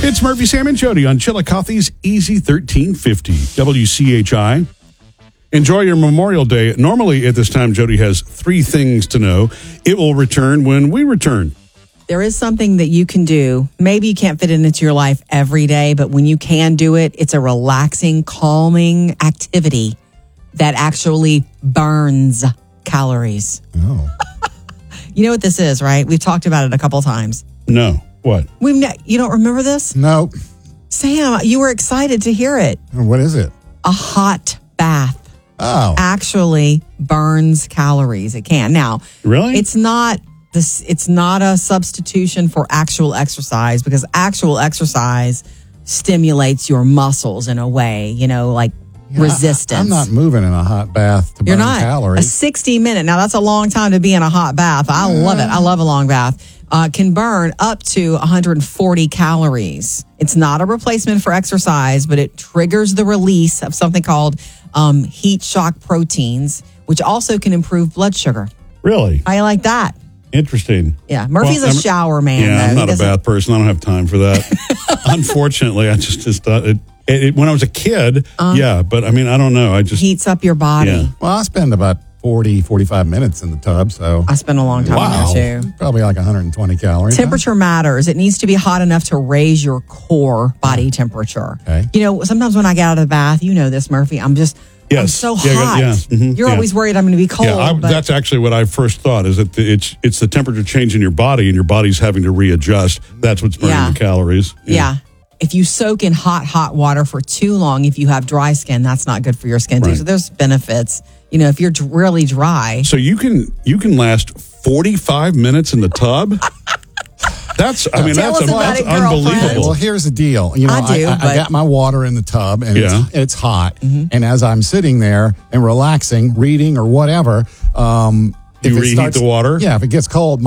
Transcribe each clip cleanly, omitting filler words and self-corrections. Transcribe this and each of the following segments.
It's Murphy, Sam, and Jody on Chillicothe's Easy 1350 WCHI. Enjoy your Memorial Day. Normally at this time, Jody has 3 things to know. It will return when we return. There is something that you can do. Maybe you can't fit it into your life every day, but when you can do it, it's a relaxing, calming activity that actually burns calories. Oh. You know what this is, right? We've talked about it a couple times. No. What? You don't remember this? Nope. Sam, you were excited to hear it. What is it? A hot bath Oh. actually burns calories. It can. Now, Really? it's not a substitution for actual exercise, because actual exercise stimulates your muscles in a way, like resistance. I'm not moving in a hot bath to You're burn not. A calories. 60-minute. Now, that's a long time to be in a hot bath. I love it. I love a long bath. Can burn up to 140 calories. It's not a replacement for exercise, but it triggers the release of something called heat shock proteins, which also can improve blood sugar. Really? How you like that? Interesting. Yeah. Murphy's a shower man, Yeah, though. I'm not a bath person. I don't have time for that. Unfortunately, I just thought it when I was a kid, yeah, but I mean, I don't know. I just heats up your body. Yeah. Well, I spend about 45 minutes in the tub, so I spend a long time in there, too. probably like 120 calories. Temperature matters. It needs to be hot enough to raise your core body temperature. Okay. Sometimes when I get out of the bath, you know this, Murphy, I'm Yes. so Yeah, hot. yeah. Mhm. You're Yeah. always worried I'm going to be cold. Yeah, but that's actually what I first thought, is that it's the temperature change in your body, and your body's having to readjust. That's what's burning Yeah. the calories. yeah. If you soak in hot water for too long, if you have dry skin, that's not good for your skin, too. Right. So there's benefits. If you're really dry. So you can last 45 minutes in the tub? That's Tell us about that's it, girlfriend. unbelievable. Well, here's the deal. I got my water in the tub, and it's hot. Mm-hmm. And as I'm sitting there and relaxing, reading or whatever, if You reheat the water? Yeah, if it gets cold,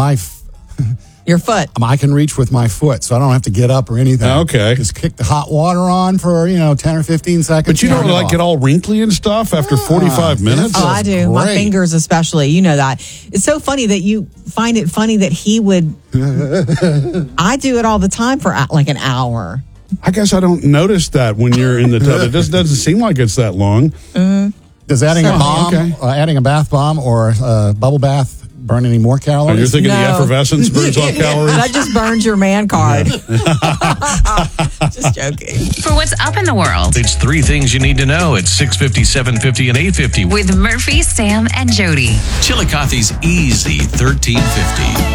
Your foot. I can reach with my foot, so I don't have to get up or anything. Okay. Just kick the hot water on for 10 or 15 seconds. But you don't turn it off. get all wrinkly and stuff after 45 minutes? Oh, I do. My great. fingers especially. You know that. It's so funny that you find it funny that he would. I do it all the time for like an hour. I guess I don't notice that when you're in the tub. It just doesn't seem like it's that long. Does adding a bomb, okay. adding a bath bomb or a bubble bath burn any more Oh, calories? you're thinking the No. effervescence burns off calories? That just burns your man card. Just joking. For what's up in the world It's 3 things you need to know at 650, 750, and 850. with Murphy, Sam, and Jody. Chillicothe's Easy 1350.